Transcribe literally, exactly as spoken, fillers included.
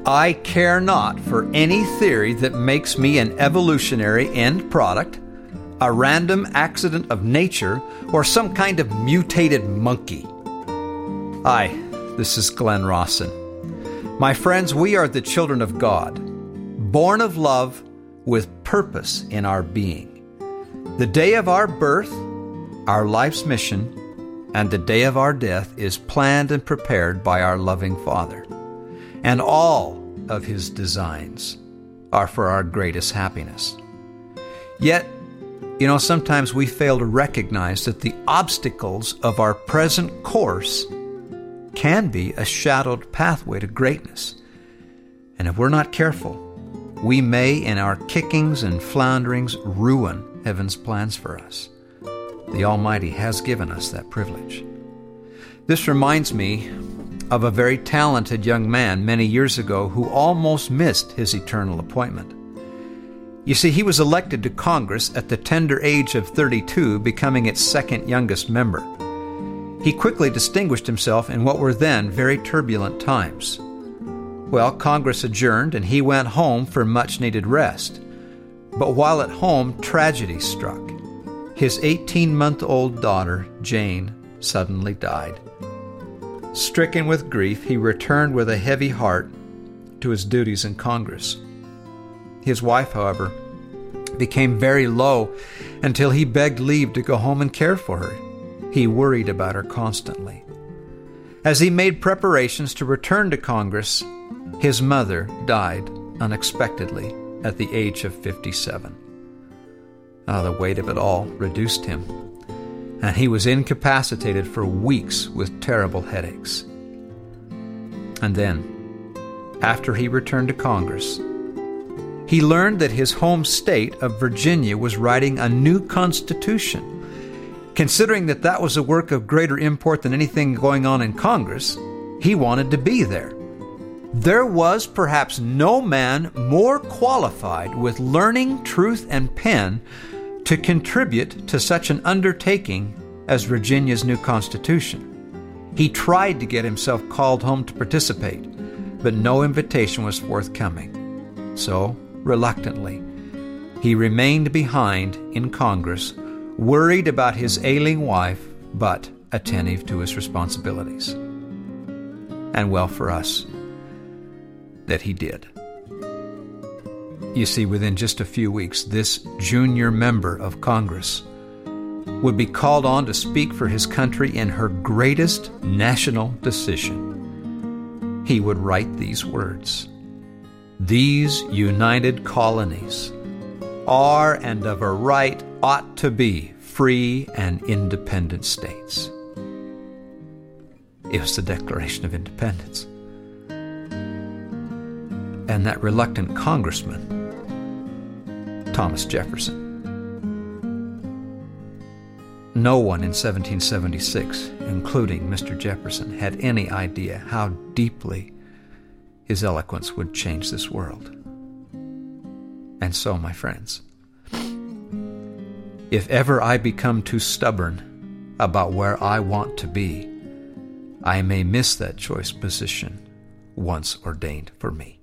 I care not for any theory that makes me an evolutionary end product, a random accident of nature, or some kind of mutated monkey. Hi, this is Glenn Rawson. My friends, we are the children of God, born of love with purpose in our being. The day of our birth, our life's mission, and the day of our death is planned and prepared by our loving Father. And all of His designs are for our greatest happiness. Yet, you know, sometimes we fail to recognize that the obstacles of our present course can be a shadowed pathway to greatness. And if we're not careful, we may, in our kickings and flounderings, ruin heaven's plans for us. The Almighty has given us that privilege. This reminds me of a very talented young man many years ago who almost missed his eternal appointment. You see, he was elected to Congress at the tender age of thirty-two, becoming its second youngest member. He quickly distinguished himself in what were then very turbulent times. Well, Congress adjourned and he went home for much-needed rest. But while at home, tragedy struck. His eighteen-month-old daughter, Jane, suddenly died. Stricken with grief, he returned with a heavy heart to his duties in Congress. His wife, however, became very low until he begged leave to go home and care for her. He worried about her constantly. As he made preparations to return to Congress, his mother died unexpectedly at the age of fifty-seven. Oh, the weight of it all reduced him, and he was incapacitated for weeks with terrible headaches. And then, after he returned to Congress, he learned that his home state of Virginia was writing a new constitution. Considering that that was a work of greater import than anything going on in Congress, he wanted to be there. There was perhaps no man more qualified with learning, truth, and pen to contribute to such an undertaking as Virginia's new constitution. He tried to get himself called home to participate, but no invitation was forthcoming. So, reluctantly, he remained behind in Congress, worried about his ailing wife, but attentive to his responsibilities. And well for us that he did. You see, within just a few weeks, this junior member of Congress would be called on to speak for his country in her greatest national decision. He would write these words: "These united colonies are and of a right ought to be free and independent states." It was the Declaration of Independence. And that reluctant congressman, Thomas Jefferson. No one in seventeen seventy-six, including Mister Jefferson, had any idea how deeply his eloquence would change this world. And so, my friends, if ever I become too stubborn about where I want to be, I may miss that choice position once ordained for me.